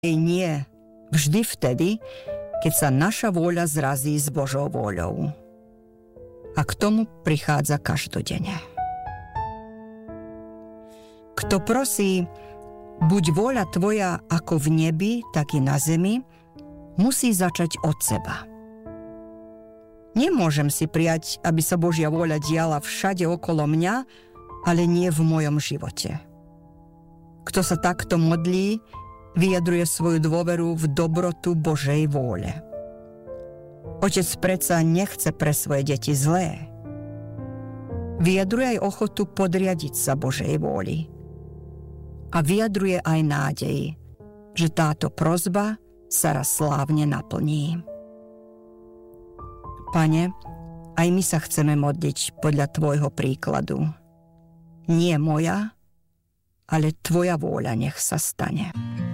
nie vždy vtedy, keď sa naša vôľa zrazí s Božou vôľou. A k tomu prichádza každodenne. Kto prosí, buď vôľa tvoja ako v nebi, tak i na zemi, musí začať od seba. Nemôžem si prijať, aby sa Božia vôľa diala všade okolo mňa, ale nie v mojom živote. Kto sa takto modlí, vyjadruje svoju dôveru v dobrotu Božej vôle. Otec predsa nechce pre svoje deti zlé. Vyjadruje aj ochotu podriadiť sa Božej vôli. A vyjadruje aj nádej, že táto prosba sa raz slávne naplní. Pane, aj my sa chceme modliť podľa tvojho príkladu. Nie moja, ale tvoja vôľa nech sa stane.